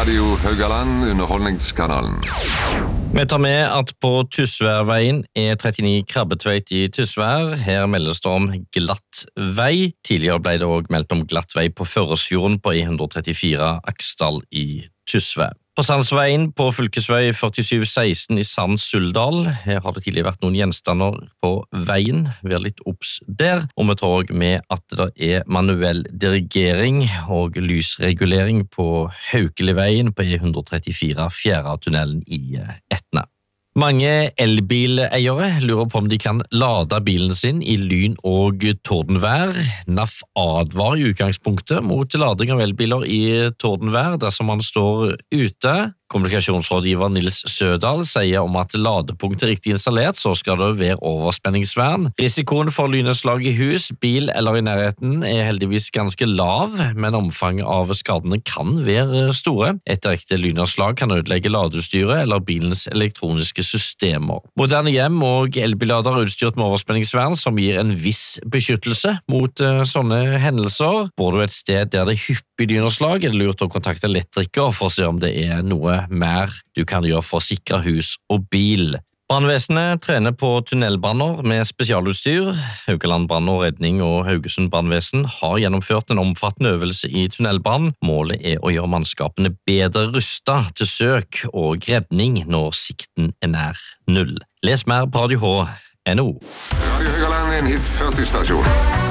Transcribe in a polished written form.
Radio Haugaland, underholdningskanalen. Vi tar med at på Tysværveien E39 Krabbetveit i Tysvær. Her meldes det om glatt vei. Tidligere ble det også meldt om glatt vei på Førresfjorden på E134 Aksdal i Tysvær. På Sandsveien på fylkesvei 4716 i Sand-Suldal. Her har det tidligere vært noen gjenstander på veien. Vær litt obs der. Og vi tar også med at det er manuell dirigering og lysregulering på Haukeliveien på E134 fjerde tunnelen i Etne. Mange elbileiere lurer på om de kan lade bilen sin i lyn- og tordenvær. NAF advarer i utgangspunktet mot lading av elbiler i tordenvær dersom man står ute. Kommunikasjonsrådgiver Nils Sødal sier om at ladepunktet er riktig installert, så skal det være overspenningsvern. Risikoen for lynnedslag i hus, bil eller i nærheten er heldigvis ganske lav, men omfanget av skadene kan være store. Et direkte lynnedslag kan ødelegge ladeutstyret eller bilens elektroniske systemer. Moderne hjem og elbillader er utstyrt med overspenningsvern som gir en viss beskyttelse mot sånne hendelser. Bor du et sted der det er hyppig lynnedslag, er det lurt å kontakte elektriker for å se om det er noe mer du kan gjøre for å sikre hus og bil. Brannvesenet trener på tunnelbranner med spesialutstyr. Haugaland brann og redning og Haugesund brannvesen har gjennomført en omfattende øvelse i tunnelbrann. Målet er å gjøre mannskapene bedre rustet til søk og redning når sikten er nær null. Les mer på Radio H.no. Radio Haugaland er en hit 40-stasjon.